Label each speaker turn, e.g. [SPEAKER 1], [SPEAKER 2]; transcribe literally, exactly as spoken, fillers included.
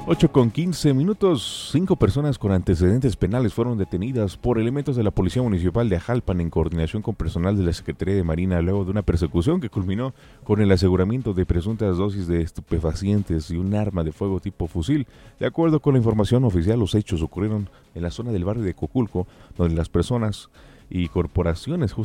[SPEAKER 1] ocho con quince minutos, cinco personas con antecedentes penales fueron detenidas por elementos de la Policía Municipal de Ajalpan en coordinación con personal de la Secretaría de Marina luego de una persecución que culminó con el aseguramiento de presuntas dosis de estupefacientes y un arma de fuego tipo fusil. De acuerdo con la información oficial, los hechos ocurrieron en la zona del barrio de Coculco, donde las personas y corporaciones justamente